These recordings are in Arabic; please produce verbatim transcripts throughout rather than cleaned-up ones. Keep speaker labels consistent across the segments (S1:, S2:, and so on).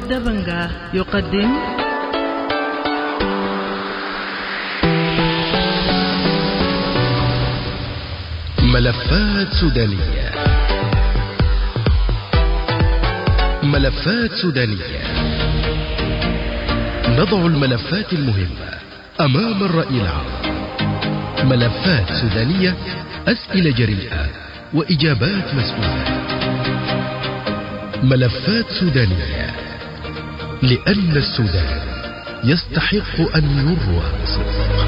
S1: دبنجا يقدم
S2: ملفات سودانية. ملفات سودانية، نضع الملفات المهمة أمام الرأي العام. ملفات سودانية، أسئلة جريئة وإجابات مسؤولة. ملفات سودانية، لأن السودان يستحق أن يروى بصدق.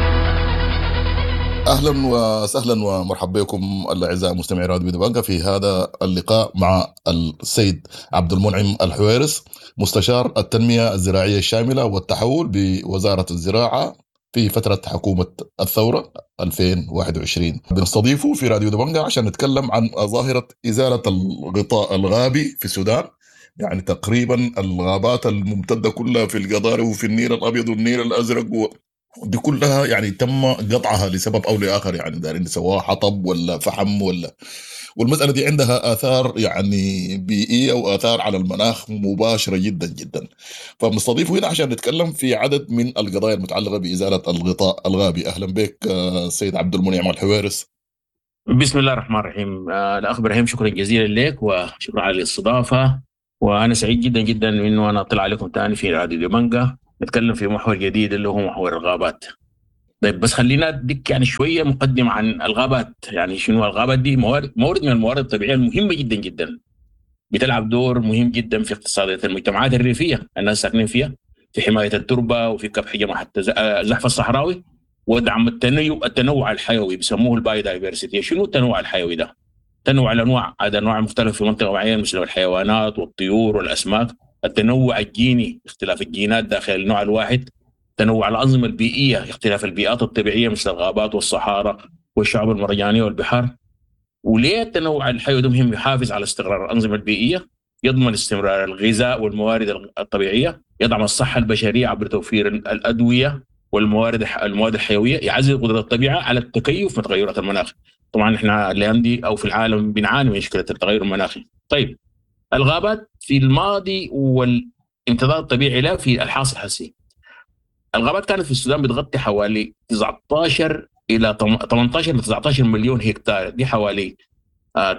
S3: أهلا وسهلا ومرحبا بكم الأعزاء مستمعي راديو دبنجا في هذا اللقاء مع السيد عبد المنعم الحويرس، مستشار التنمية الزراعية الشاملة والتحول بوزارة الزراعة في فترة حكومة الثورة ألفين وواحد وعشرين. بنستضيفه في راديو دبنجا عشان نتكلم عن ظاهرة إزالة الغطاء الغابي في السودان، يعني تقريبا الغابات الممتدة كلها في القضارف وفي النيل الأبيض والنيل الأزرق و... دي كلها يعني تم قطعها لسبب أو لآخر، يعني دارين سواء حطب ولا فحم ولا، والمسألة دي عندها آثار يعني بيئية وآثار على المناخ مباشرة جدا جدا. فمستضيفه هنا عشان نتكلم في عدد من القضايا المتعلقة بإزالة الغطاء الغابي. أهلا بك السيد عبد المنعم الحويرس.
S4: بسم الله الرحمن الرحيم. آه الأخ إبراهيم، شكرا جزيلا لك وشكرا على الاستضافة، وأنا سعيد جدا جدا إنه أنا أطلع عليكم تاني في راديو دبنجا نتكلم في محور جديد اللي هو محور الغابات. طيب بس خلينا اديك يعني شويه مقدمه عن الغابات. يعني شنو الغابات دي؟ موارد مورد من الموارد الطبيعيه المهمه جدا جدا، بتلعب دور مهم جدا في اقتصاديه المجتمعات الريفيه الناس ساكنين فيها، في حمايه التربه وفي كبح جماعه الزحف الصحراوي ودعم التنوع التنوع الحيوي، بيسموه الباي دايفرسيتي. شنو التنوع الحيوي ده؟ تنوع الانواع، هذا انواع مختلفه في منطقه معينه مثل الحيوانات والطيور والاسماك. التنوع الجيني، اختلاف الجينات داخل النوع الواحد. تنوع الأنظمة البيئية، اختلاف البيئات الطبيعية مثل الغابات والصحارى والشعب المرجانية والبحار. وليه التنوع الحيوي ده مهم؟ يحافظ على استقرار الأنظمة البيئية، يضمن استمرار الغذاء والموارد الطبيعية، يدعم الصحة البشرية عبر توفير الأدوية والموارد المواد الحيوية، يعزز قدرة الطبيعة على التكيف مع تغيرات المناخ. طبعا احنا الأيام دي أو في العالم بنعاني من مشكلة التغير المناخي. طيب الغابات في الماضي والامتداد الطبيعي لها في الحاصل الحسي. الغابات كانت في السودان بتغطي حوالي تسعة عشر إلى ثمانية عشر إلى تسعة عشر مليون هكتار، دي حوالي آآ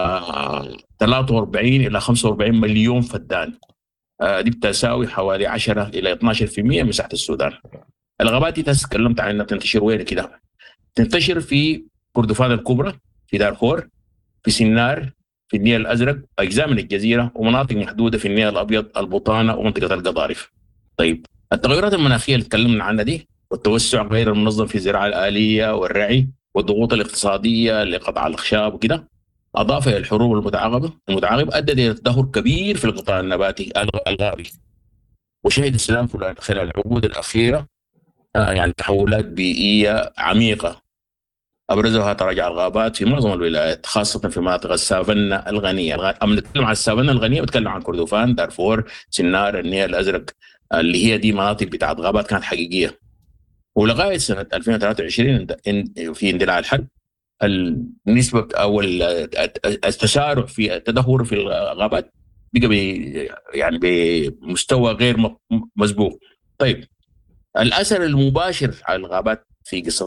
S4: آآ ثلاثة وأربعين إلى خمسة وأربعين مليون فدان. دي بتساوي حوالي عشرة إلى اثني عشر بالمئة من مساحة السودان. الغابات دي تكلمت عن انها تنتشر وين كده؟ تنتشر في كردفان الكبرى، في دارفور، في سنار، في النيل الأزرق، أجزاء من الجزيرة، ومناطق محدودة في النيل الأبيض، البطانة ومنطقة القضارف. طيب التغيرات المناخية اللي تكلمنا عنها دي، والتوسع غير المنظم في الزراعة الآلية والرعي، والضغوط الاقتصادية لقطع الأخشاب وكده، أضافة إلى الحروب المتعاقبة المتعاقبة أدت إلى تدهور كبير في القطاع النباتي الغابي. وشهد السودان خلال العقود الأخيرة آه يعني تحولات بيئية عميقة أبرزها تراجع الغابات في معظم الولايات، خاصة في مناطق السافانا الغنية. أما نتكلم عن السافانا الغنية بتكلم عن كردفان، دارفور، سنار، النيل الأزرق، اللي هي دي مناطق بتاعت غابات كانت حقيقية. ولغاية سنة ألفين وثلاثة وعشرين في اندلاع الحرب، النسبة أو التسارع في التدهور في الغابات بقى بي يعني بمستوى غير مسبوق. طيب الأثر المباشر على الغابات في قصة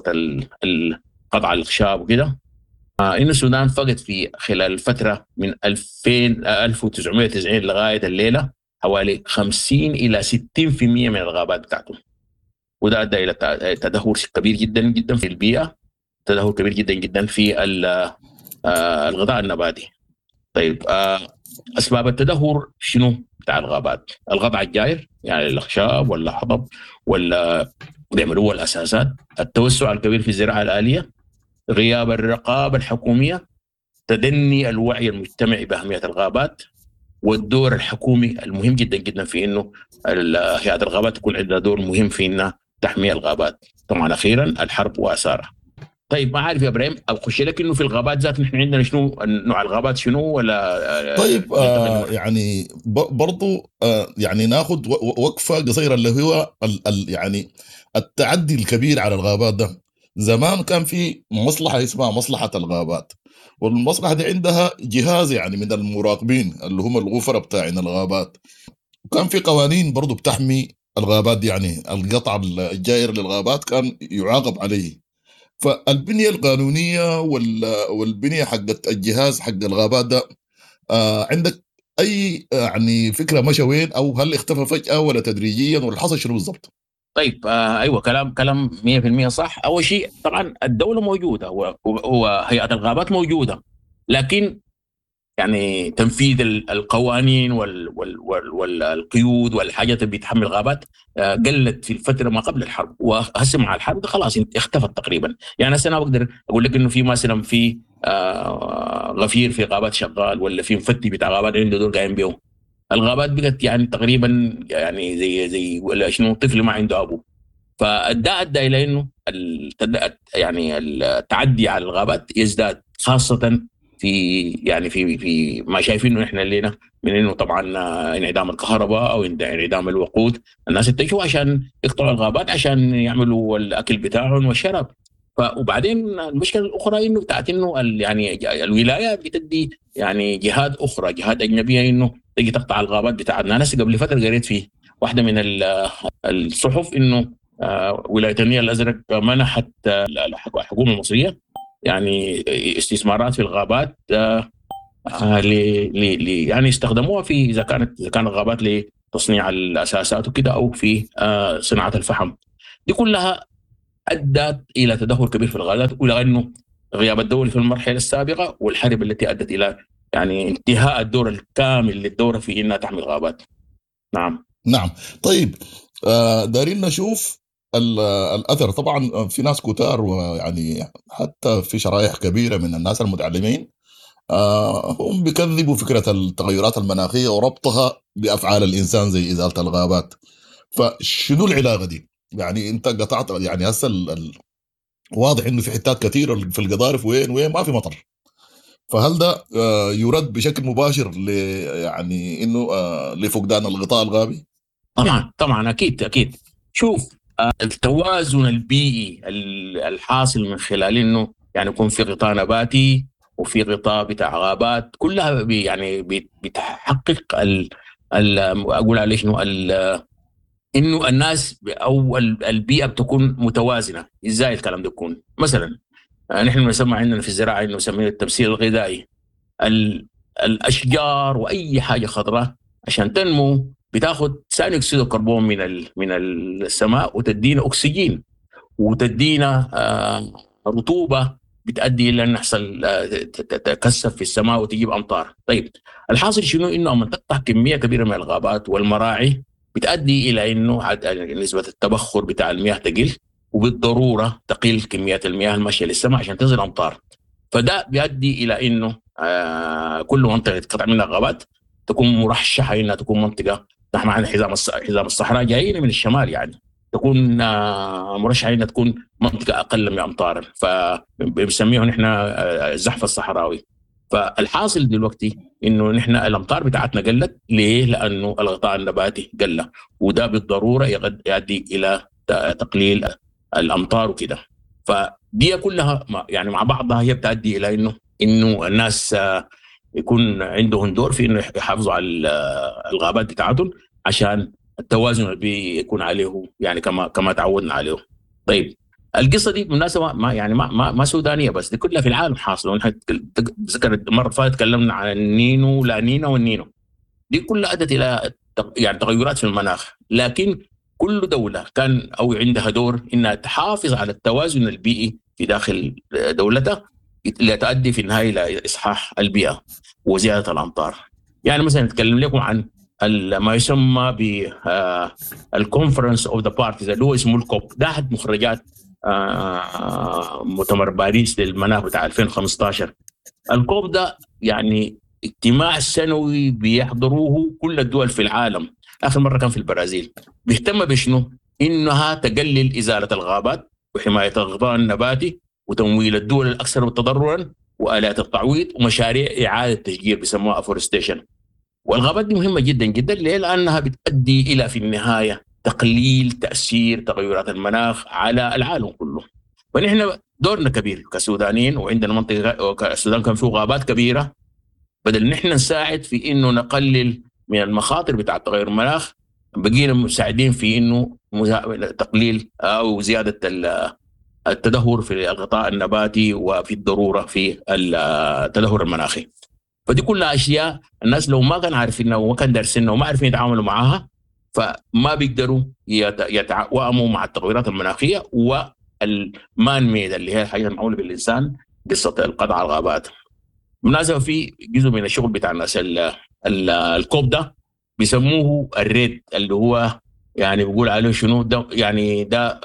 S4: قطع الأخشاب وكده، آه إن السودان فقد في خلال الفترة من ألفين ألف وتسعمائة وتسعين لغاية الليلة حوالي خمسين إلى ستين بالمئة من الغابات بتاعته، وده أدى إلى تدهور كبير جدا جدا في البيئة، تدهور كبير جدا جدا في آه الغذاء النباتي. طيب آه أسباب التدهور شنو بتاع الغابات؟ القطع الجائر، يعني الأخشاب ولا حطب ولا بيعملوا الأساسات، التوسع الكبير في الزراعة الآلية، غياب الرقابة الحكومية، تدني الوعي المجتمعي بأهمية الغابات، والدور الحكومي المهم جدا جدا في إنه هيئة الغابات تكون عندها دور مهم في إنها تحمي الغابات. طبعا أخيرا الحرب وآثارها. طيب ما عارف يا إبراهيم أخش لك إنه في الغابات ذات نحن عندنا شنو نوع الغابات شنو ولا؟
S3: طيب آه يعني برضو آه يعني ناخد وقفة قصيرة اللي هو ال ال يعني التعدي الكبير على الغابات ده. زمان كان في مصلحة اسمها مصلحة الغابات، والمصلحة دي عندها جهاز يعني من المراقبين اللي هم الغفرة بتاعين الغابات، وكان في قوانين برضو بتحمي الغابات دي، يعني القطع الجائر للغابات كان يعاقب عليه. فالبنية القانونية وال- والبنية حقت الجهاز حق الغابات ده، آه عندك أي آه، يعني فكرة مشى وين، أو هل اختفى فجأة ولا تدريجيا ولا حصل شنو بالضبط؟
S4: طيب آه ايوه، كلام كلام مية في المية صح. اول شيء طبعا الدوله موجوده، هو هو هيئه الغابات موجوده، لكن يعني تنفيذ ال- القوانين وال وال وال والقيود والحاجات اللي بتحمي الغابات آه، قلت في الفتره ما قبل الحرب، وهسه مع الحرب ده خلاص اختفت تقريبا. يعني هسه انا بقدر اقول لك انه في مثلا في آه، غفير في غابات شغال، ولا في مفتي بتاع غابات عنده دور قايم بيه. الغابات بقت يعني تقريبا يعني زي زي ولا شنو، طفل ما عنده ابو. فده ادى الى انه التد- يعني التعدي على الغابات يزداد، خاصه في يعني في في ما شايفينه احنا الليله من انه طبعا آه، انعدام الكهرباء او انعدام الوقود. الناس اتجهوا عشان يقطعوا الغابات عشان يعملوا الاكل بتاعهم والشراب. ف وبعدين المشكله الاخرى انه بتاعت انه ال- يعني الولايه بتدي يعني جهات اخرى، جهات اجنبيه، انه تجي تقطع الغابات بتاعتنا. انا لسه قبل فتره قريت في واحده من ال- الصحف انه آه، ولايه النيل الازرق منحت آه، الحكومه المصريه يعني استثمارات في الغابات، آه، آه، ل ل- ل- يعني استخدموها في اذا كانت اذا كانت غابات لتصنيع الاساسات وكده، او في آه، صناعه الفحم. دي كلها ادت الى تدهور كبير في الغابات، والى انه غياب الدوله في المرحله السابقه والحرب التي ادت الى يعني انتهاء الدور الكامل للدوله في انها تحمي الغابات. نعم.
S3: نعم. طيب، آه دارين نشوف ال- الأثر. طبعا في ناس كتار، ويعني حتى في شرائح كبيرة من الناس المتعلمين آه هم بيكذبوا فكرة التغيرات المناخية وربطها بأفعال الإنسان زي إزالة الغابات. فشنو العلاقة دي؟ يعني أنت قطعت، يعني هسه ال- ال- واضح إنه في حتات كثيرة في القضارف وين وين ما في مطر. فهل ده آه يرد بشكل مباشر ل يعني إنه آه لفقدان الغطاء الغابي؟
S4: طبعا طبعا اكيد اكيد. شوف، آه، التوازن البيئي ال- الحاصل من خلال انه يعني يكون في غطاء نباتي وفي غطاء بتاع غابات، كلها بي يعني بي- بتحقق ال ال اقول عليه شنو ال- انه الناس ب- او ال- البيئه بتكون متوازنه. ازاي الكلام ده يكون؟ مثلا آه، نحن بنسمع عندنا في الزراعه انه نسميه التمثيل الغذائي. ال- الاشجار واي حاجه خضراء عشان تنمو بتاخد ثاني اكسيد الكربون من ال- من السماء وتدينا اكسجين، وتدينا آه، رطوبه بتؤدي الى ان يحصل آه، ت- ت- تكثف في السماء وتجيب امطار. طيب الحاصل شنو؟ انه لما تقطع كميه كبيره من الغابات والمراعي بتؤدي الى انه عد- نسبه التبخر بتاع المياه تقل، وبالضروره تقل كميه المياه الماشيه للسماء عشان تنزل امطار. فده بيؤدي الى انه آه كل منطقه قطع منها غابات تكون مرشحه انها تكون منطقه، نحن معنا حزام الص- حزام الصحراء جايين من الشمال، يعني تكون آه مرشحه انها تكون منطقه اقل من امطارا، فبنسميه نحن آه الزحف الصحراوي. فالحاصل دلوقتي انه نحن الامطار بتاعتنا قلت. ليه؟ لانه الغطاء النباتي قل، وده بالضروره يغد- يؤدي الى ت- تقليل الامطار وكده. فدي كلها مع- يعني مع بعضها هي بتؤدي الى انه انه الناس آه، يكون عندهم دور في انه يحافظوا على ال- آه، الغابات بتاعتهم عشان التوازن البيئي يكون عليه يعني كما كما تعودنا عليه. طيب القصه دي بالمناسبه ما يعني ما ما, ما سودانيه بس، دي كلها في العالم حاصله. ونحن تذكر المره فاتت تكلمنا عن النينو لا نينا والنينو. دي كلها ادت الى تق- يعني تغيرات في المناخ، لكن كل دوله كان او عندها دور انها تحافظ على التوازن البيئي في داخل دولتها لتؤدي في النهايه الى اصحاح البيئه وزياده الامطار. يعني مثلا نتكلم لكم عن ال- ما يسمى ب الكونفرنس اوف ذا بارتيز اللي هو اسمه الكوب. ده احد مخرجات آه، مؤتمر باريس للمناخ بتاع ألفين وخمسة عشر. الكوب ده يعني اجتماع سنوي بيحضروه كل الدول في العالم. آخر مرة كان في البرازيل. بيهتم بشنو؟ إنها تقلل إزالة الغابات وحماية الغطاء النباتي وتمويل الدول الأكثر تضررا وآلات التعويض ومشاريع إعادة تشجير بيسموها أفورستيشن. والغابات دي مهمة جدا جدا. ليه؟ لأنها بتؤدي إلى في النهاية تقليل تأثير تغيرات المناخ على العالم كله. فنحن دورنا كبير كسودانيين، وعندنا منطقة السودان كان فيه غابات كبيرة. بدل نحن نساعد في إنه نقلل من المخاطر بتاع تغير المناخ بقينا مساعدين في انه تقليل او زياده التدهور في الغطاء النباتي وفي الضروره في التدهور المناخي. فدي كلها اشياء الناس لو ما كانوا عارفينها وما كانوا دارسينها وما عارفين يتعاملوا معها فما بيقدروا يتوائموا مع التغيرات المناخيه والمان ميد اللي هي الحاجه المعموله بالانسان، قصه القطع الغابات. بالمناسبه في جزء من الشغل بتاع الناس الكوب ده بيسموه الريد، اللي هو يعني بيقول عليه شنو ده، يعني ده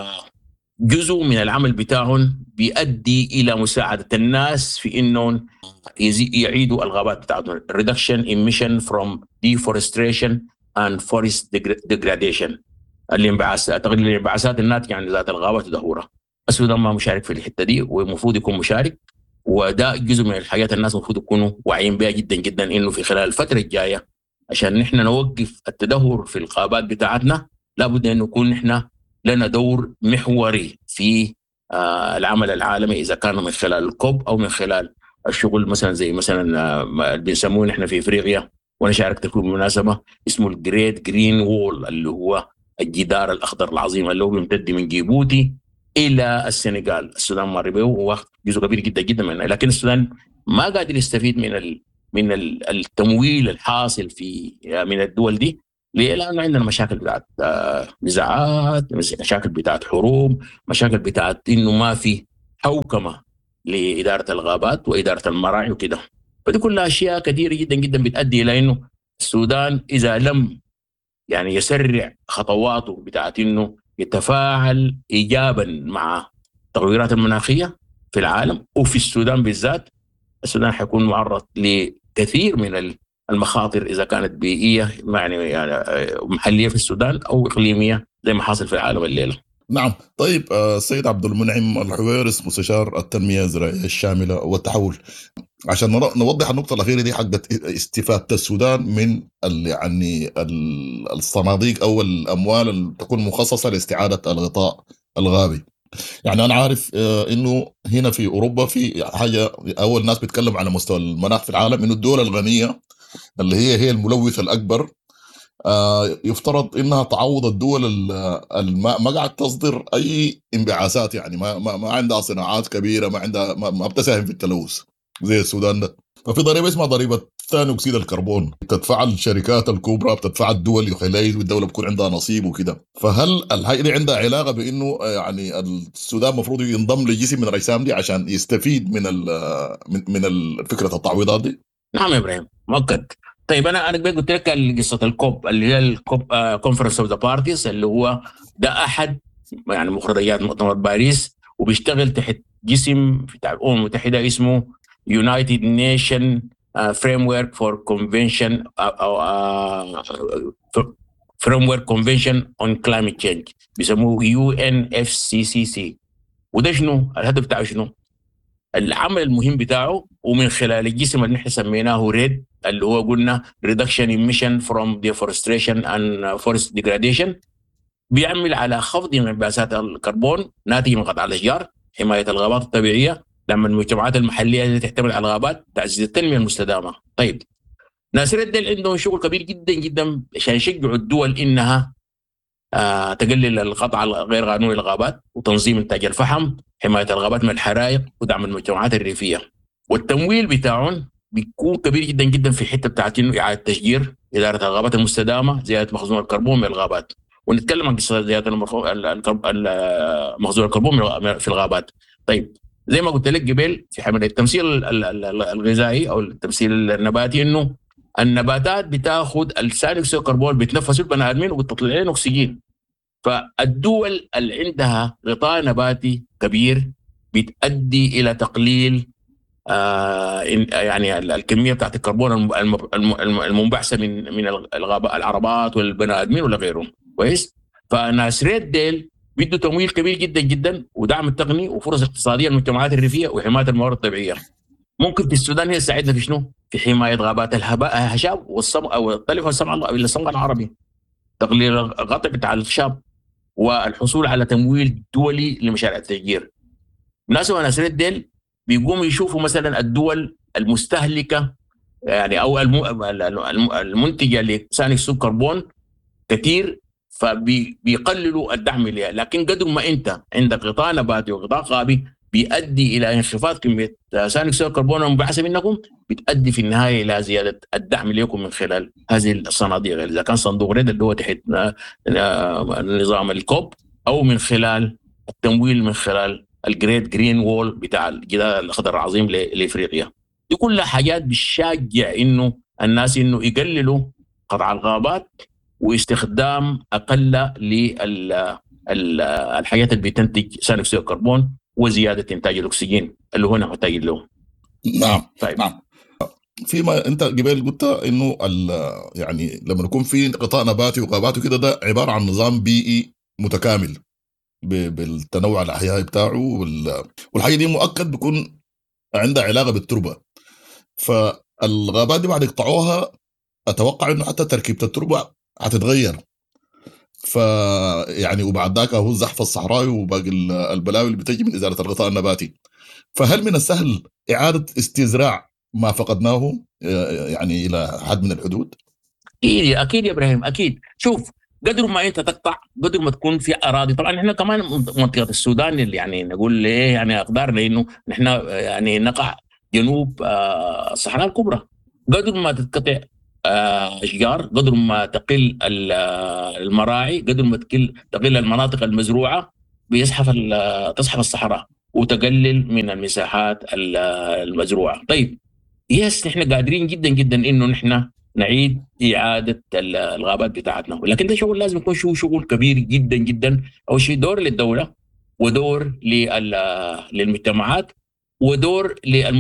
S4: جزء من العمل بتاعهم بيؤدي الى مساعده الناس في انهم يعيدوا الغابات بتاعتهم. reduction emission from deforestation and forest degradation، الانبعاثات تقليل الانبعاثات الناتجه عن ذات الغابات وتدهورها. السودان ما مشارك في الحته دي والمفروض يكون مشارك، وده جزء من الحاجات الناس المفروض يكونوا واعيين بها جدا جدا، انه في خلال الفتره الجايه عشان نحن نوقف التدهور في الغابات بتاعتنا لابد ان نكون نحن لنا دور محوري في آه العمل العالمي، اذا كان من خلال الكوب او من خلال الشغل مثلا زي مثلا آه بنسموه نحن في افريقيا، وانا شاركت فيه بالمناسبه، اسمه الجريت جرين وول، اللي هو الجدار الاخضر العظيم اللي هو بيمتد من جيبوتي الى السنغال. السودان مر به وهو جزء كبير جدا جدا منه، لكن السودان ما قادر يستفيد من ال من التمويل الحاصل في من الدول دي، لأنه عندنا مشاكل بتاعت نزاعات، مشاكل بتاعت حروب، مشاكل بتاعت إنه ما في حوكمة لإدارة الغابات وإدارة المراعي وكده. فدي كلها أشياء كثيرة جدا جدا بتؤدي إلى إنه السودان إذا لم يعني يسرع خطواته بتاعت إنه يتفاعل إيجابا مع التغيرات المناخية في العالم وفي السودان بالذات، السودان حيكون معرض لكثير من المخاطر إذا كانت بيئية يعني محلية في السودان أو إقليمية زي ما حاصل في العالم الليلة.
S3: نعم. طيب السيد عبد المنعم الحويرس، مستشار التنمية الزراعية الشاملة والتحول، عشان نوضح النقطة الأخيرة دي حقت استفادة السودان من يعني الصناديق أو الأموال اللي تكون مخصصة لاستعادة الغطاء الغابي. يعني أنا عارف إنه هنا في أوروبا في حاجة أول ناس بيتكلم على مستوى المناخ في العالم، إنه الدول الغنية اللي هي هي الملوث الأكبر يفترض إنها تعوض الدول الماء ما قاعد تصدر أي انبعاثات، يعني ما ما, ما عندها صناعات كبيرة، ما عندها ما, ما بتساهم في التلوث زي السودان ده. ففي ضريبة اسمها ضريبة ثاني أكسيد الكربون بتدفع الشركات الكبرى، بتدفع الدول يخلي والدولة بكون عندها نصيب وكده. فهل الهاي دي عندها علاقة بإنه يعني السودان مفروض ينضم لجسم من الأجسام دي عشان يستفيد من من من فكرة التعويضات دي؟
S4: نعم يا إبراهيم، مؤكد. طيب أنا أنا قلت لك قصة الكوب اللي هي الكوب كونفرنس أوف ذا بارتيز، اللي هو ده أحد يعني مخرجات مؤتمر باريس، وبيشتغل تحت جسم بتاع الأمم المتحدة اسمه United Nation uh, Framework for Convention uh, uh, Framework Convention on Climate Change، بيسموه يو إن إف سي سي سي. وده شنو الهدف بتاعه؟ شنو العمل المهم بتاعه؟ ومن خلال الجسم اللي نحن سميناه ريد، اللي هو قلنا Reduction Emission from Deforestation and Forest Degradation، بيعمل على خفض انبعاثات الكربون ناتج من قطع الأشجار، حماية الغابات الطبيعية، لما المجتمعات المحلية اللي تعتمد على الغابات، تعزيز التنمية المستدامة. طيب ناس ريد عندهم شغل كبير جدا جدا عشان يشجعوا الدول إنها آه تقلل القطع غير قانوني للغابات، وتنظيم إنتاج الفحم، حماية الغابات من الحرائق، ودعم المجتمعات الريفية. والتمويل بتاعهم بيكون كبير جدا جدا في حتة بتاعت إنه إعادة تشجير، إدارة الغابات المستدامة، زيادة مخزون الكربون من الغابات. ونتكلم عن قصة زيادة مخزون الكربون في الغابات. طيب زي ما قلت لك قبل في عملية التمثيل الغذائي أو التمثيل النباتي، إنه النباتات بتاخد ثاني أكسيد الكربون بتنفسه البني آدمين وبتطلع لنا أكسجين. فالدول اللي عندها غطاء نباتي كبير بتؤدي إلى تقليل آه يعني الكمية بتاعت الكربون المنبعثة من من العربات والبني آدمين ولا غيرهم. كويس. فناس ريد ديل بيدوا تمويل كبير جدا جدا ودعم التقني وفرص اقتصادية للمجتمعات الريفية وحماية الموارد الطبيعية. ممكن في السودان هي تساعدنا في شنو؟ في حماية غابات الهشاب والصمغ أو الطلف والصمغ العربي، تقليل الغطاء بتاع الخشاب، والحصول على تمويل دولي لمشاريع التشجير. ناس وناس ريد ديل بيقوموا يشوفوا مثلا الدول المستهلكة يعني او المنتجه لثاني اكسيد الكربون كثير، فبيقللوا الدعم لها. لكن قدر ما انت عندك غطاء نباتي وغطاء غابي بيؤدي الى انخفاض كميه ثاني اكسيد الكربون المنبعثه منكم، بتؤدي في النهايه الى زياده الدعم لكم من خلال هذه الصناديق، اذا كان صندوق ريد اللي هو تحت نظام الكوب، او من خلال التمويل من خلال الجريت جرين وول بتاع الجدار الاخضر العظيم لافريقيا. دي كلها حاجات بتشجع انه الناس انه يقللوا قطع الغابات واستخدام اقل للحاجات اللي بتنتج ثاني اكسيد الكربون وزياده انتاج الاكسجين اللي هو محتاج له.
S3: نعم
S4: طيب.
S3: نعم. فيما انت قبل قلت انه يعني لما يكون في غطاء نباتي وغابات وكده، ده عباره عن نظام بيئي متكامل بالتنوع الاحيائي بتاعه، والحاجه دي مؤكد بيكون عندها علاقه بالتربه. فالغابات دي بعد يقطعوها اتوقع انه حتى تركيبه التربه هتتغير، فيعني وبعد ذاك هو الزحف الصحراوي وباقي البلاوي اللي بتجي من ازاله الغطاء النباتي. فهل من السهل اعاده استزراع ما فقدناه يعني الى حد من الحدود؟
S4: اكيد اكيد يا ابراهيم، اكيد. شوف، قدر ما انت تقطع، قدر ما تكون في اراضي. طبعا احنا كمان منطقه السودان اللي يعني نقول ليه يعني اقدارنا انه نحن يعني نقع جنوب الصحراء الكبرى. قدر ما تتقطع اشجار، قدر ما تقل المراعي، قدر ما تقل تقل المناطق المزروعه، بيزحف تصحف الصحراء وتقلل من المساحات المزروعه. طيب يس، نحن قادرين جدا جدا انه نحن نعيد اعاده الغابات بتاعتنا، ولكن ده شغل لازم يكون شو شغل كبير جدا جدا. اول شيء دور للدوله، ودور للمجتمعات، ودور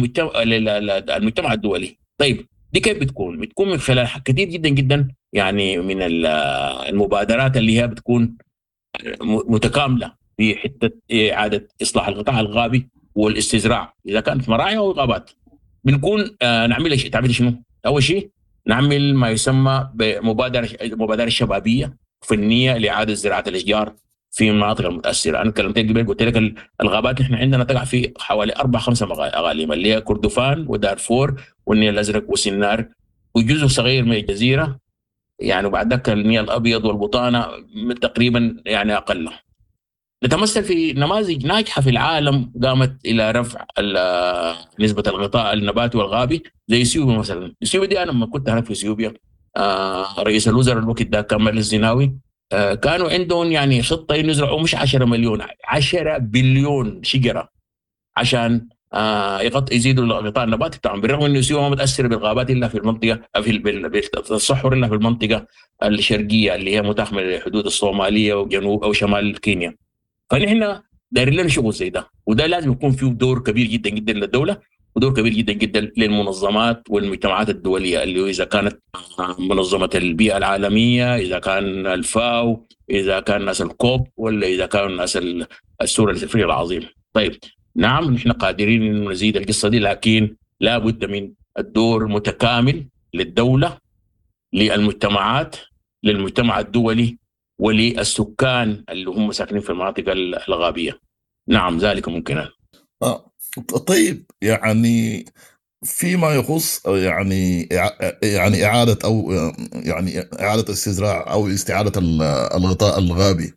S4: للمجتمع الدولي. طيب دي كيف بتكون؟ بتكون من خلال كثير جدا جدا يعني من المبادرات اللي هي بتكون متكامله في حته اعاده اصلاح القطاع الغابي والاستزراع، اذا كانت مراعي او غابات. بنكون آه نعمل شيء تعمل شنو؟ اول شيء نعمل ما يسمى بمبادره مبادره شبابيه فنيه لاعاده زراعه الاشجار في المناطق المتاثره. انا كلمت قبل قلت لك الغابات احنا عندنا تقع في حوالي اربع خمسه اقاليم اللي هي كردفان ودارفور والنيل الازرق وسنار وجزء صغير من الجزيره، يعني وبعد ذلك النيل الابيض والبطانه تقريبا يعني اقل. نتمثل في نماذج ناجحه في العالم قامت الى رفع نسبه الغطاء النباتي والغابي، زي اثيوبيا مثلا. اثيوبيا دي انا لما كنت هناك في اثيوبيا، آه رئيس الوزراء الوقت ده كمال الزناوي، آه كانوا عندهم يعني خطه انه يزرعوا مش عشرة مليون، عشرة بليون شجره عشان آه يغطي يزيدوا الغطاء النباتي بتاعهم، بالرغم انه اثيوبيا ما متاثره بالغابات الا في المنطقه في الصحراء الا في المنطقه الشرقيه اللي هي متاخمه لحدود الصوماليه وجنوب او شمال كينيا. فنحن دايرين لنا شغل زي ده، وده لازم يكون فيه دور كبير جدا جدا للدوله، ودور كبير جدا جدا للمنظمات والمجتمعات الدوليه، اللي اذا كانت منظمه البيئه العالميه، اذا كان الفاو، اذا كان ناس الكوب، ولا اذا كان ناس السور الافريقي العظيم. طيب نعم نحن قادرين ان نزيد القصه دي، لكن لا بد من الدور متكامل للدوله، للمجتمعات، للمجتمع الدولي، وللسكان اللي هم ساكنين في المناطق الغابية. نعم ذلك ممكن.
S3: آه. طيب يعني فيما يخص يعني يعني إعادة أو يعني إعادة استزراع أو استعادة الغطاء الغابي،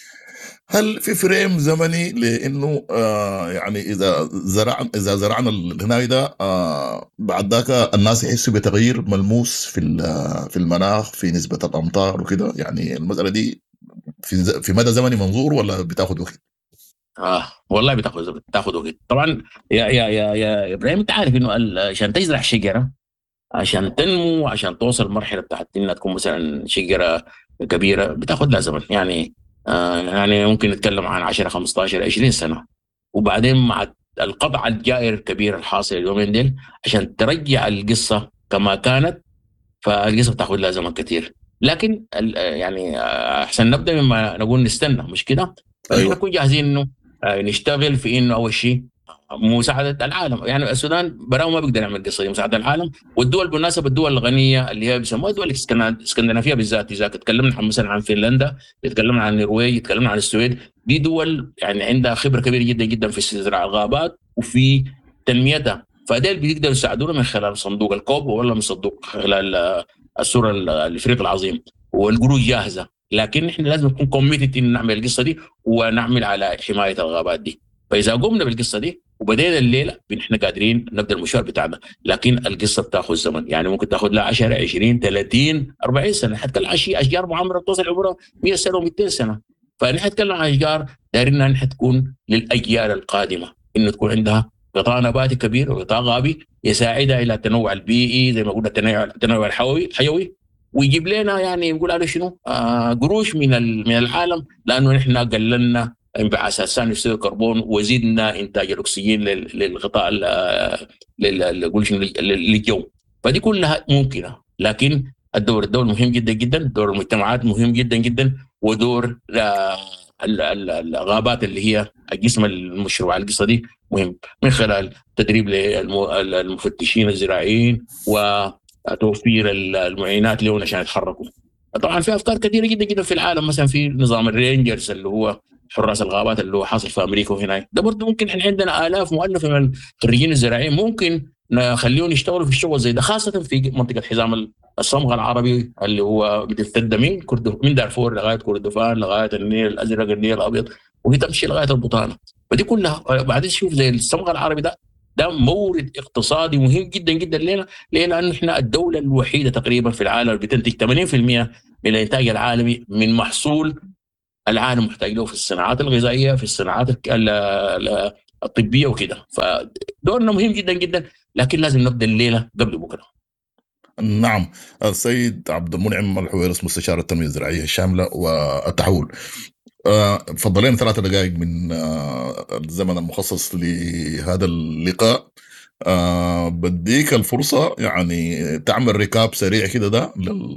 S3: هل في فريم زمني لأنه آه يعني إذا زرع إذا زرعنا الهناي ده آه بعد ذاك الناس يحسوا بتغيير ملموس في في المناخ، في نسبة الأمطار وكده؟ يعني المسألة دي في في مدى زمني منظور ولا بتاخد وقت؟
S4: آه والله بتاخد بتاخد وقت طبعا يا يا يا يا إبراهيم. أنت عارف إنه عشان تزرع شجرة، عشان تنمو، عشان توصل المرحلة بتاعت إنها تكون مثلا شجرة كبيرة، بتاخد لها زمن. يعني آه يعني ممكن نتكلم عن عشرة خمستاشر عشرين سنة، وبعدين مع القطع الجائر الكبير الحاصل اليومين ديل عشان ترجع القصة كما كانت، فالقصة بتاخد لها زمن كتير. لكن يعني أحسن نبدأ مما نقول نستنى، مش كده؟ أيوة. نكون جاهزين إنه نشتغل في إنه أول شيء مساعدة العالم. يعني السودان براو ما بيقدر يعمل القصة دي، مساعدة العالم والدول. بالمناسبة الدول الغنية اللي هي بيسموها الدول الاسكندنافية بالذات، إذا تكلمنا عن مثلا عن فنلندا، تكلمنا عن النرويج، تكلمنا عن السويد، دي دول يعني عندها خبرة كبيرة جدا جدا في استزراع الغابات وفي تنميتها. فديل بيقدروا يساعدونا من خلال صندوق الكوب ولا من صندوق خلال السورة الافريقي العظيم، والقروش جاهزه، لكن احنا لازم نكون كوميتد ان نعمل القصه دي ونعمل على حمايه الغابات دي. فاذا قمنا بالقصه دي وبدينا الليله احنا قادرين نبدا المشوار بتاعنا، لكن القصه بتاخذ زمن، يعني ممكن تاخذ لها عشرة عشرين ثلاثين أربعين سنه، حتى العشي اشجار معمره توصل عمرها مئة سنه و200 سنه. فنحن نتكلم عن اشجار دايرين نحن تكون للاجيال القادمه، انه تكون عندها قطاع نباتي كبير وقطاع غابي يساعدها الى التنوع البيئي زي ما قلنا التنوع التنوع الحيوي حيوي، ويجيب لنا يعني نقول عليه شنو آه قروش من من العالم، لانه نحن قللنا انبعاثات ثاني اكسيد الكربون وزدنا انتاج الاكسجين للقطاع للجو. فدي كلها ممكنه، لكن الدور الدول مهم جدا جدا، دور المجتمعات مهم جدا جدا، ودور الغابات اللي هي الجسم المشروع على القصه دي مهم، من خلال تدريب للمفتشين الزراعيين وتوفير المعينات لهم عشان يتحركوا. طبعا في افكار كثيره جدا جدا في العالم، مثلا في نظام الرينجرز اللي هو حراس الغابات اللي هو حاصل في امريكا وهناك، ده برضه ممكن احنا عندنا الاف مؤلفه من الخريجين الزراعيين ممكن نخليهم يشتغلوا في الشغل زي ده، خاصه في منطقه حزام الصمغ العربي اللي هو بتمتد من من دارفور لغايه كردفان لغايه النيل الازرق النيل الابيض وهي تمشي لغايه البطانه. فدي كلها بعدين شوف زي الصمغ العربي ده ده مورد اقتصادي مهم جدا جدا لنا، لأن احنا الدوله الوحيده تقريبا في العالم بتنتج ثمانين بالمئة من الانتاج العالمي من محصول العالم محتاج له في الصناعات الغذائيه في الصناعات الطبيه وكده. فدورنا مهم جدا جدا، لكن لازم نبدا الليله قبل بكره.
S3: نعم. السيد عبد المنعم الحويرس مستشار التنميه الزراعيه الشامله والتحول، فضلين ثلاثة دقائق من الزمن المخصص لهذا اللقاء، بديك الفرصة يعني تعمل ركاب سريع كده ده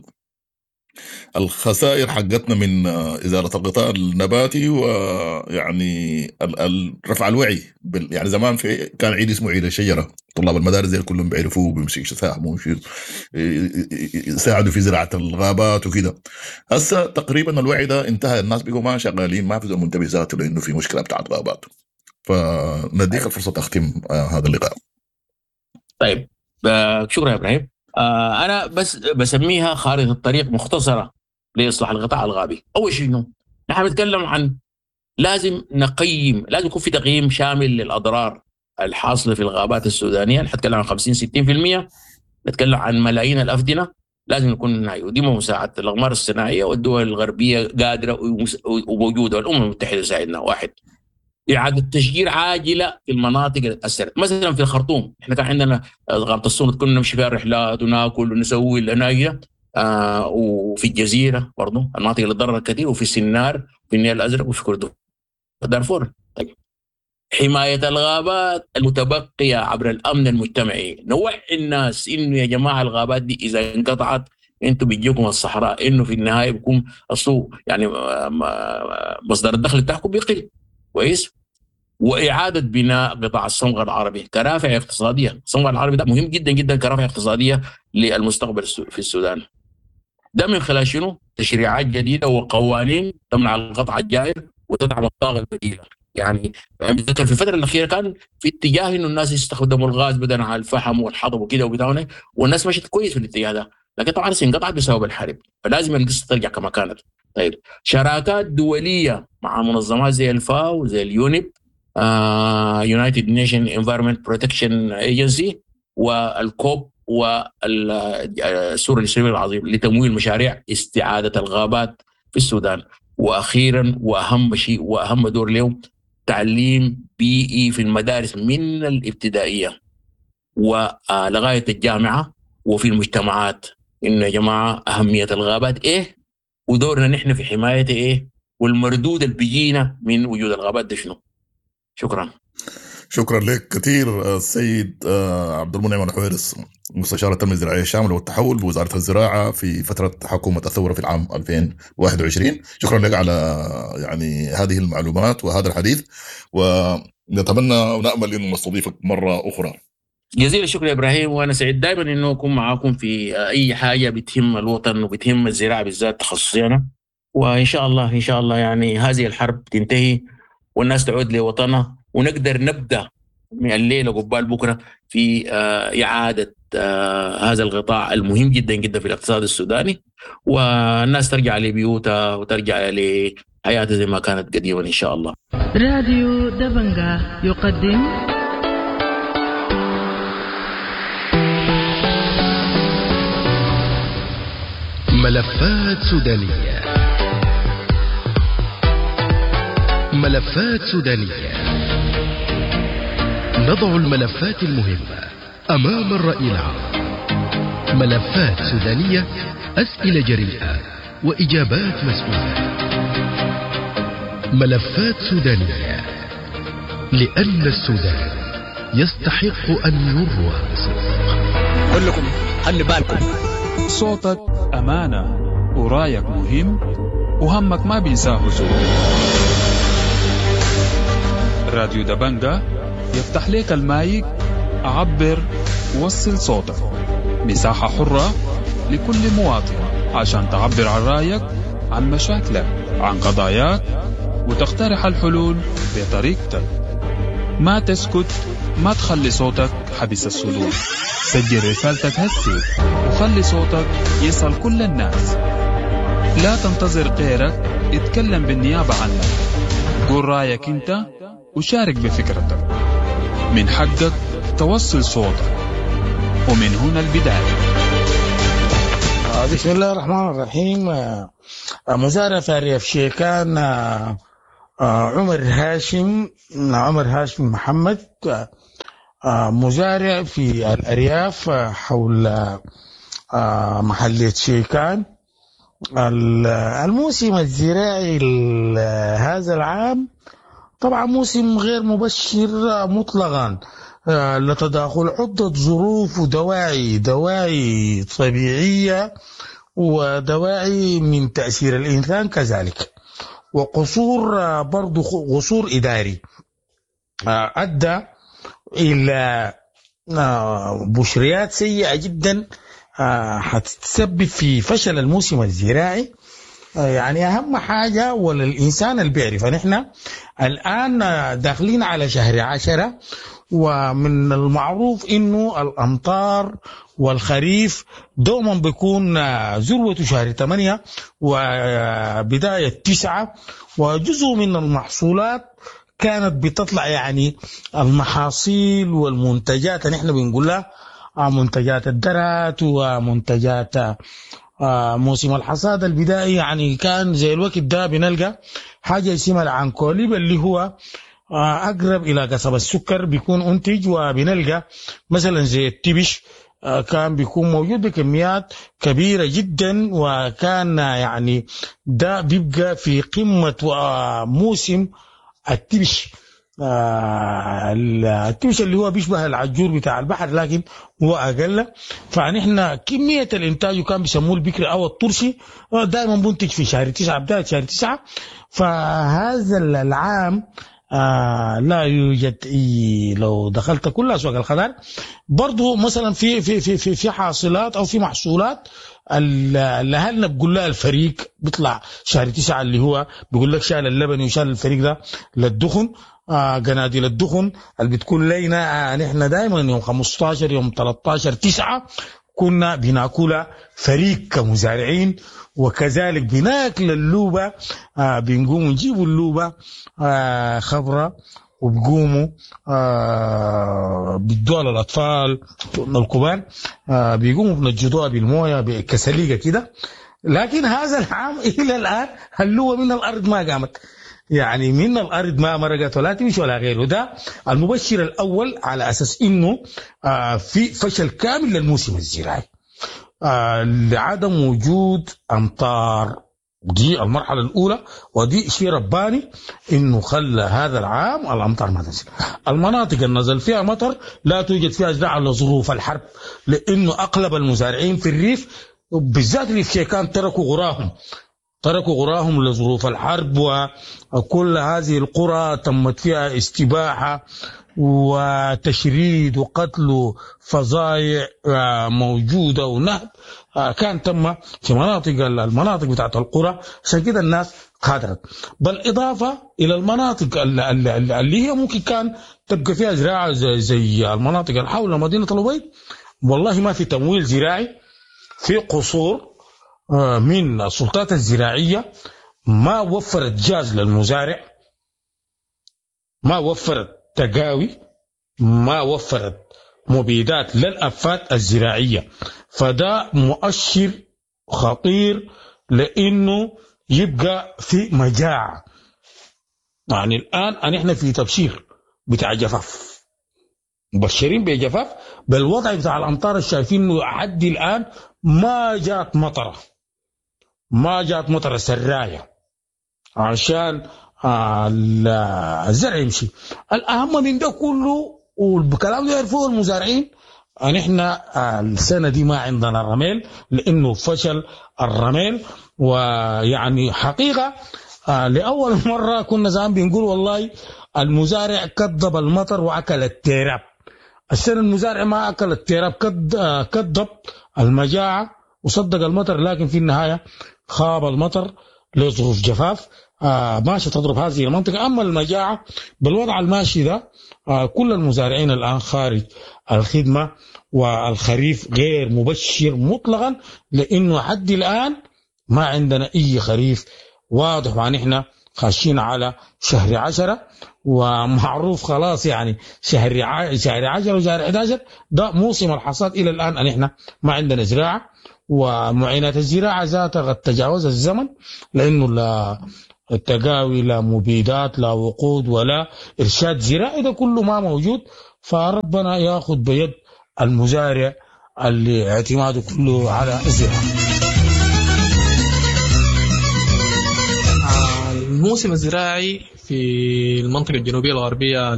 S3: الخسائر حقتنا من إزالة الغطاء النباتي، ويعني رفع الوعي. يعني زمان في كان عيد اسمه عيد الشجرة، طلاب المدارس زي كلهم بيعرفوه، بيمسكوا يساهموا يساعدوا في زراعة الغابات وكده. هسه تقريبا الوعي ده انتهى، الناس بيقوا ما شغالين، ما في زي منتبه ذاته لأنه في مشكلة بتاعت غابات. فنديك الفرصة تختم هذا اللقاء.
S4: طيب شكرا يا إبراهيم. آه أنا بس بسميها خارطة الطريق مختصرة لإصلاح الغطاء الغابي. أول شيء نحن نتكلم عن لازم نقيم، لازم يكون في تقييم شامل للأضرار الحاصلة في الغابات السودانية. نتكلم عن خمسين ستين بالمئة، نتكلم عن ملايين الأفدنة، لازم نكون وديما مساعدة الأقمار الصناعية والدول الغربية قادرة وموجودة، والأمم المتحدة تساعدنا. واحد، إعادة تشجير عاجلة في المناطق اللي تأثرت، مثلا في الخرطوم احنا كان عندنا غابة الصومد كنا نمشي فيها رحلات وناكل ونسوي لنا آه، وفي الجزيرة برضو المناطق اللي ضررت كثير، وفي سنار في النيل الأزرق وفي كردفان دارفور. طيب حماية الغابات المتبقية عبر الأمن المجتمعي، نوعي الناس إنه يا جماعة الغابات دي إذا انقطعت انتوا بيجيكم الصحراء، إنه في النهاية بيكون أصله يعني مصدر الدخل بتاعكم بيقل كويس. وإعادة بناء قطاع الصمغ العربي كرافع اقتصادية، الصمغ العربي ده مهم جدا جدا كرافع اقتصادية للمستقبل في السودان. ده من خلال شنو؟ تشريعات جديدة وقوانين تمنع القطع الجائر وتدعم الطاقة البديلة. يعني بتذكر في الفترة الأخيرة كان في اتجاه إنه الناس يستخدموا الغاز بدلا على الفحم والحطب وكده وبتاعنا، والناس مشت كويس في الاتجاه ده، لكن طبعا انقطعت بسبب الحرب، فلازم القصة ترجع كما كانت. طيب شراكات دولية مع منظمات زي الفاو زي اليونيب يونايتد نيشن انفايرمنت بروتكشن ايجنسي والكوب والسور الاسلامي العظيم لتمويل مشاريع استعادة الغابات في السودان. واخيرا واهم شيء واهم دور اليوم تعليم بيئي في المدارس من الابتدائيه ولغايه الجامعه وفي المجتمعات، انه يا جماعه اهميه الغابات ايه ودورنا نحن في حمايته ايه، والمردود اللي بيجينا من وجود الغابات ده شنو. شكرا.
S3: شكرا لك كثير السيد عبد المنعم الحويرس مستشار التنميه الزراعيه الشامله والتحول بوزاره الزراعه في فتره حكومه الثوره في العام ألفين وواحد وعشرين. شكرا لك على يعني هذه المعلومات وهذا الحديث، ونتمنى ونامل انه نستضيفك مره اخرى.
S4: جزيل الشكر يا ابراهيم، وانا سعيد دائما انه اكون معاكم في اي حاجه بتهم الوطن وبتهم الزراعه بالذات تخصصينا، وان شاء الله ان شاء الله يعني هذه الحرب تنتهي والناس تعود لوطنها ونقدر نبدا من الليلة قبال بكرة في إعادة هذا القطاع المهم جدا جدا في الاقتصاد السوداني، والناس ترجع لبيوتها وترجع لحياتها زي ما كانت قديما إن شاء الله.
S1: راديو دبنجا يقدم
S2: ملفات سودانية. ملفات سودانية، نضع الملفات المهمة أمام الرأي العام. ملفات سودانية، أسئلة جريئة وإجابات مسؤولة. ملفات سودانية، لأن السودان يستحق أن يروى بصدق.
S5: أقول لكم خلي بالكم،
S6: صوتك أمانة ورايك مهم وهمك ما بينساه زول. راديو دبنجا يفتح ليك المايك، أعبر وصل صوتك، مساحة حرة لكل مواطن عشان تعبر عن رأيك، عن مشاكلك، عن قضاياك، وتقترح الحلول بطريقتك. ما تسكت، ما تخلي صوتك حبس الصدور. سجل رسالتك هسي وخلي صوتك يصل كل الناس. لا تنتظر غيرك اتكلم بالنيابة عنك. قول رأيك انت وشارك بفكرتك. من حقك توصل صوتك، ومن هنا البداية.
S5: بسم الله الرحمن الرحيم. مزارع في أرياف شيكان عمر هاشم عمر هاشم محمد، مزارع في الأرياف حول محلية شيكان. الموسم الزراعي هذا العام طبعا موسم غير مبشر مطلقا، لتداخل عدة ظروف ودواعي دواعي طبيعية ودواعي من تأثير الإنسان كذلك، وقصور برضو قصور إداري أدى إلى بشريات سيئة جدا حتسبب في فشل الموسم الزراعي. يعني أهم حاجة ولا الإنسان اللي بيعرف نحن الآن داخلين على شهر عشرة، ومن المعروف إنه الأمطار والخريف دوما بيكون ذروة شهر ثمانية وبداية تسعة، وجزء من المحصولات كانت بتطلع، يعني المحاصيل والمنتجات نحن بنقولها منتجات الدرات ومنتجات موسم الحصاد البدائي. يعني كان زي الوقت ده بنلقى حاجة اسمها العنكوليب اللي هو أقرب إلى قصب السكر بيكون أنتج، وبنلقى مثلا زي التبش كان بيكون موجود بكميات كبيرة جدا، وكان يعني ده بيبقى في قمة موسم التبش. التبش اللي هو بيشبه العجور بتاع البحر لكن هو أقل. فنحن كمية الإنتاج كان بيسموه البكر أو الطرشي دائما بنتج في شهر تسعة، بداية شهر تسعة. فهذا العام آه لا يوجد إيه. لو دخلت كل أسواق الخضار برضو مثلا في في في في, في حاصلات أو في محصولات اللي هلنا بقول لها الفريق بيطلع شهر تسعة اللي هو بيقول لك شال اللبن وشال الفريق ده للدخن. آه قناديل الدخن اللي بتكون لينا آه نحن دائما يوم خمستاشر يوم تلتاشر تسعة كنا بناكلها فريق كمزارعين، وكذلك بناكل اللوبة. آه بنقوم نجيبوا اللوبة آه خضرة وبقوموا آه بدوها للأطفال الكبار، آه بيقوموا بنجدوها بالموية بكسليقة كده. لكن هذا العام إلى الآن اللوبة من الأرض ما قامت، يعني من الأرض ما مرقت ولا تمشي ولا غيره. ده المبشر الأول على أساس إنه آه في فشل كامل للموسم الزراعي آه لعدم وجود أمطار. دي المرحلة الأولى، ودي شيء رباني إنه خلى هذا العام الأمطار ما تنزل. المناطق اللي نزل فيها مطر لا توجد فيها زراعة لظروف الحرب، لأنه أغلب المزارعين في الريف بالذات اللي في شيكان تركوا غراهم تركوا قراهم لظروف الحرب، وكل هذه القرى تمت فيها استباحة وتشريد وقتل فظائع موجودة ونهب كان تم في مناطق المناطق بتاعت القرى. عشان كده الناس خادرت، بل إضافة إلى المناطق اللي هي ممكن كان تبقى فيها زراعة زي, زي المناطق اللي حول مدينة الأبيض. والله ما في تمويل زراعي، في قصور من السلطات الزراعية ما وفرت جاز للمزارع، ما وفرت تقاوي، ما وفرت مبيدات للأفات الزراعية. فده مؤشر خطير لأنه يبقى في مجاعة. يعني الآن نحن في تبشير بتاع جفاف، مبشرين بجفاف، بالوضع بتاع الأمطار الشايفينه حد الآن ما جات مطرة، ما جات مطرة سراية عشان الزرع يمشي. الأهم من ده كله والكلام ده يعرفوه المزارعين، ان احنا السنة دي ما عندنا رميل لانه فشل الرميل. ويعني حقيقة لأول مرة كنا زمان بنقول والله المزارع كذب المطر وأكل التراب. السنة المزارع ما أكل التراب، كذب المجاعة وصدق المطر، لكن في النهاية خاب المطر لظروف جفاف آه ماشي تضرب هذه المنطقة. أما المجاعة بالوضع الماشي ده آه كل المزارعين الآن خارج الخدمة، والخريف غير مبشر مطلقا لأنه حد الآن ما عندنا أي خريف واضح. ونحن خاشين على شهر عشرة ومعروف خلاص، يعني شهر شهر عشرة وشهر أحد عشر ده موسم الحصاد. إلى الآن أن إحنا ما عندنا زراعة، ومعينات الزراعة ذاتها قد تجاوز الزمن لأنه لا التقاوي لا مبيدات لا وقود ولا إرشاد زراعي، ده كله ما موجود. فربنا ياخذ بيد المزارع اللي اعتماده كله على الزراعة.
S7: الموسم الزراعي في المنطقة الجنوبية الغربية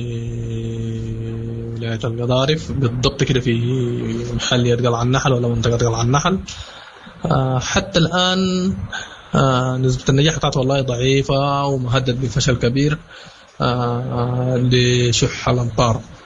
S7: لولاية القضارف بالضبط كده في محلية قلعة النحل ولا منطقة قلعة النحل حتى الآن نسبة النجاح بتاعته والله ضعيفة ومهدد بفشل كبير لشح الأمطار.